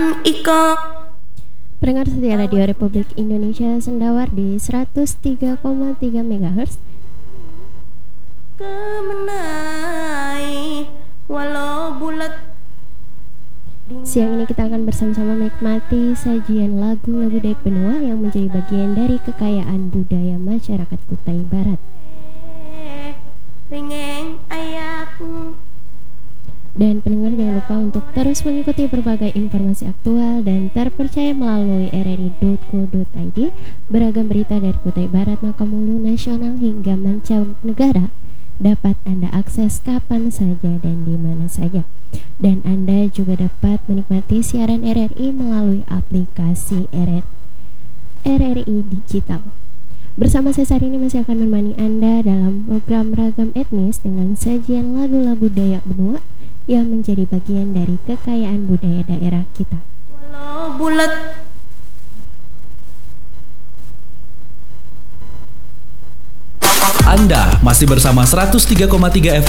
Ika. Pendengar setia Radio Republik Indonesia Sendawar di 103,3 MHz. Kemenai walau bulat. Siang ini kita akan bersama-sama menikmati sajian lagu-lagu Dayak Benua yang menjadi bagian dari kekayaan budaya masyarakat Kutai Barat. Ringeng ayahku. Dan pendengar jangan lupa untuk terus mengikuti berbagai informasi aktual dan terpercaya melalui rri.co.id. Beragam berita dari Kutai Barat, Makamulu, nasional hingga mancanegara dapat Anda akses kapan saja dan di mana saja. Dan Anda juga dapat menikmati siaran RRI melalui aplikasi RRI Digital. Bersama saya saat ini masih akan menemani Anda dalam program Ragam Etnis dengan sajian lagu-lagu Dayak Benua yang menjadi bagian dari kekayaan budaya daerah kita. Walau bulat. Anda masih bersama 103,3